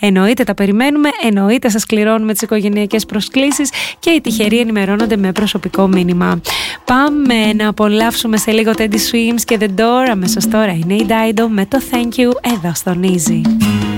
Εννοείται τα περιμένουμε, εννοείται σας κληρώνουμε τις οικογενειακές προσκλήσεις και οι τυχεροί ενημερώνονται με προσωπικό μήνυμα. Πάμε να απολαύσουμε σε λίγο Teddy Swims και The Door. Αμέσως τώρα είναι η Dido με το Thank You εδώ στον Easy.